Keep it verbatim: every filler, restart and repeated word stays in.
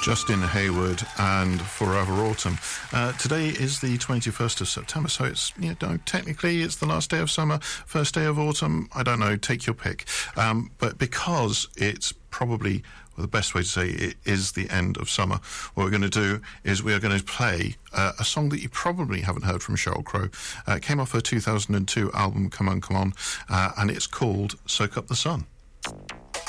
Justin Hayward and Forever Autumn. Uh, today is the twenty-first of September, so it's, you know, technically it's the last day of summer, first day of autumn, I don't know, take your pick. Um, but because it's probably, well, the best way to say it is the end of summer, what we're going to do is we are going to play uh, a song that you probably haven't heard from Sheryl Crow. Uh, it came off her two thousand two album, Come On, Come On, uh, and it's called Soak Up the Sun.